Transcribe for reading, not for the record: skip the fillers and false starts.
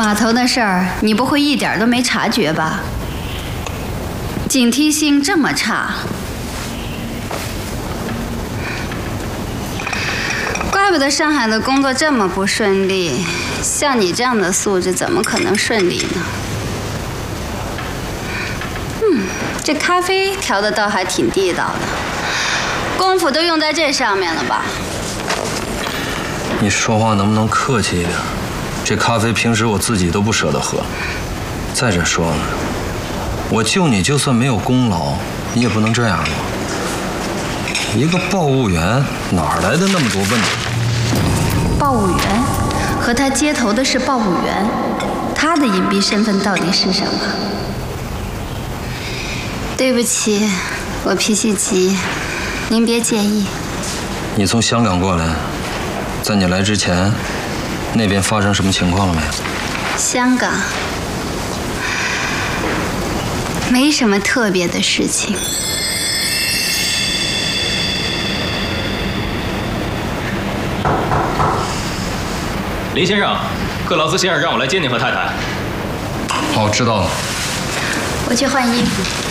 码头的事儿，你不会一点都没察觉吧？警惕性这么差，怪不得上海的工作这么不顺利。像你这样的素质，怎么可能顺利呢？这咖啡调的倒还挺地道的，功夫都用在这上面了吧？ 你说话能不能客气一点？这咖啡平时我自己都不舍得喝。再者说呢，我救你就算没有功劳，你也不能这样吧？一个报务员哪来的那么多问题？ 报务员和他接头的是报务员，他的隐蔽身份到底是什么？对不起，我脾气急，您别介意。 你从香港过来，在你来之前，那边发生什么情况了没有？ 香港没什么特别的事情。 林先生，克劳斯先生让我来接您和太太。 好，知道了。 我去换衣服。